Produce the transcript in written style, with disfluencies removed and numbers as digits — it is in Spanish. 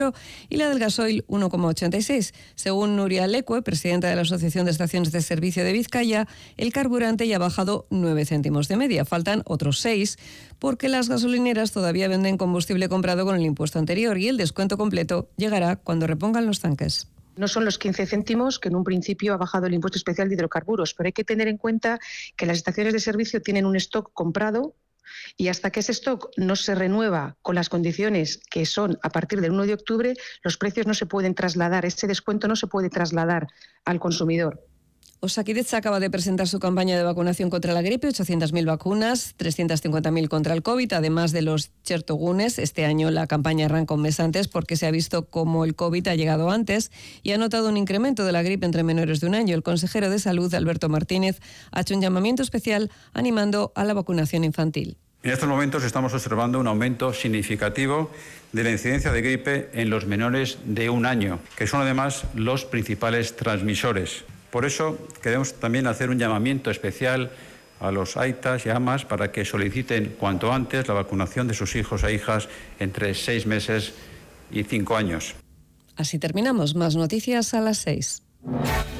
y la del gasoil 1,86. Según Nuria Lecue, presidenta de la Asociación de Estaciones de Servicio de Vizcaya, el carburante ya ha bajado 9 céntimos de media. Faltan otros 6 porque las gasolineras todavía venden combustible comprado con el impuesto anterior y el descuento completo llegará cuando repongan los tanques. No son los 15 céntimos que en un principio ha bajado el impuesto especial de hidrocarburos, pero hay que tener en cuenta que las estaciones de servicio tienen un stock comprado y hasta que ese stock no se renueva con las condiciones que son a partir del 1 de octubre, los precios no se pueden trasladar, ese descuento no se puede trasladar al consumidor. Osakidetza acaba de presentar su campaña de vacunación contra la gripe, 800.000 vacunas, 350.000 contra el COVID, además de los chertogunes. Este año la campaña arranca un mes antes porque se ha visto cómo el COVID ha llegado antes y ha notado un incremento de la gripe entre menores de un año. El consejero de Salud, Alberto Martínez, ha hecho un llamamiento especial animando a la vacunación infantil. En estos momentos estamos observando un aumento significativo de la incidencia de gripe en los menores de un año, que son además los principales transmisores. Por eso queremos también hacer un llamamiento especial a los aitas y amas para que soliciten cuanto antes la vacunación de sus hijos e hijas entre 6 meses y 5 años. Así terminamos. Más noticias a las 6.